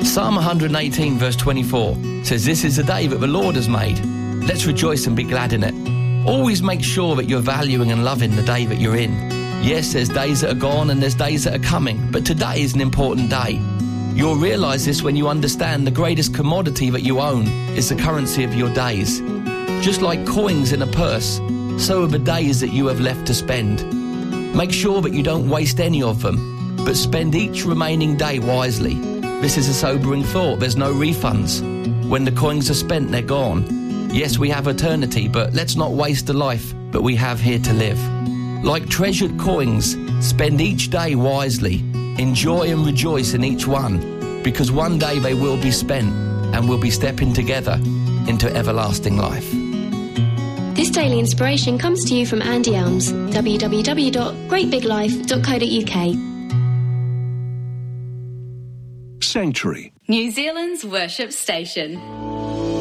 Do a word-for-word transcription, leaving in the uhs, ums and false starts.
Psalm one eighteen verse twenty-four says, "This is the day that the Lord has made. Let's rejoice and be glad in it." Always make sure that you're valuing and loving the day that you're in. Yes, there's days that are gone and there's days that are coming, but today is an important day. You'll realise this when you understand the greatest commodity that you own is the currency of your days. Just like coins in a purse, so are the days that you have left to spend. Make sure that you don't waste any of them, but spend each remaining day wisely. This is a sobering thought. There's no refunds. When the coins are spent, they're gone. Yes, we have eternity, but let's not waste the life that we have here to live. Like treasured coins, spend each day wisely. Enjoy and rejoice in each one, because one day they will be spent and we'll be stepping together into everlasting life. This daily inspiration comes to you from Andy Elms, w w w dot great big life dot co dot u k. Sanctuary, New Zealand's worship station.